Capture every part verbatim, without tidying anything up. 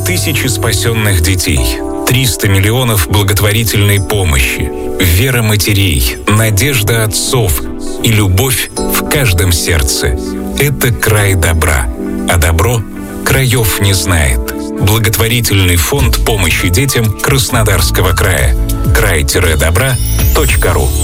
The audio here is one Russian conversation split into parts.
тысячи спасенных детей, триста миллионов благотворительной помощи, вера матерей, надежда отцов и любовь в каждом сердце. Это край добра, а добро краев не знает. Благотворительный фонд помощи детям Краснодарского края. край-добра точка ру.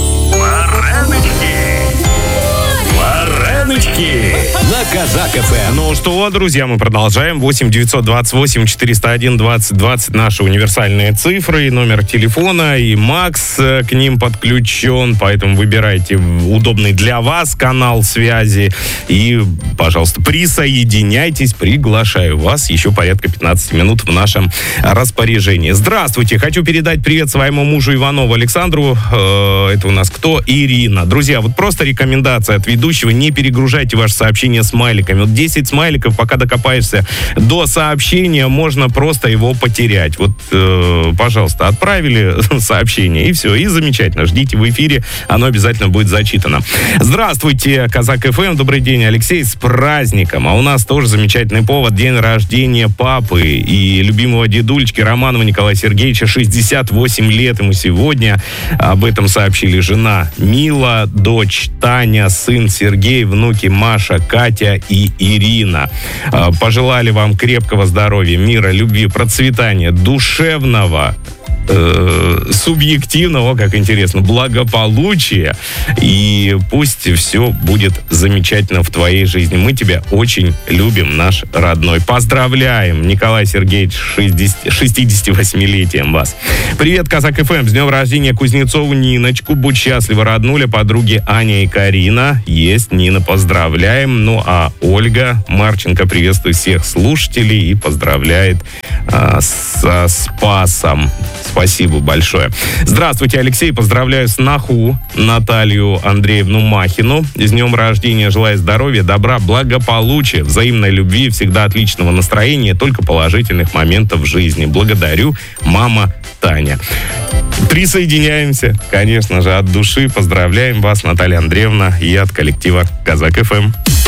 Вареночки на Казак эф эм. Ну что, друзья, мы продолжаем. восемь девятьсот двадцать восемь четыреста один двадцать двадцать наши универсальные цифры, номер телефона, и Макс к ним подключен, поэтому выбирайте удобный для вас канал связи и, пожалуйста, присоединяйтесь, приглашаю вас. Еще порядка пятнадцать минут в нашем распоряжении. Здравствуйте, хочу передать привет своему мужу Иванову Александру. Э, это у нас кто? Ирина. Друзья, вот просто рекомендация от ведущего: не перегружайте ваше сообщение смайликами. Вот десять смайликов, пока докопаешься до сообщения, можно просто его потерять. Вот, э, пожалуйста, отправили сообщение, и все, и замечательно. Ждите в эфире, оно обязательно будет зачитано. Здравствуйте, Казак эф эм, добрый день, Алексей, с праздником. А у нас тоже замечательный повод, день рождения папы и любимого дедулечки Романова Николая Сергеевича, шестьдесят восемь лет ему сегодня. Об этом сообщили жена Мила, дочь Таня, сын Сергей, внуки Маша, Катя и Ирина. Пожелали вам крепкого здоровья, мира, любви, процветания, душевного, э, субъективного, как интересно, благополучия. И пусть все будет замечательно в твоей жизни. Мы тебя очень любим, наш родной. Поздравляем, Николай Сергеевич, шестидесятивосьмилетием вас. Привет, Казак эф эм. С днем рождения Кузнецову Ниночку. Будь счастлива, роднуля, подруги Аня и Карина. Есть, Нина, поздравляем. Ну, а Ольга Марченко приветствует всех слушателей и поздравляет а, со Спасом. Спасибо большое. Здравствуйте, Алексей. Поздравляю сноху Наталью Андреевну Махину. С днем рождения желаю здоровья, добра, благополучия, взаимной любви, всегда отличного настроения, только положительных моментов в жизни. Благодарю, мама Таня. Присоединяемся, конечно же, от души. Поздравляем вас, Наталья Андреевна, и от коллектива Казак эф эм.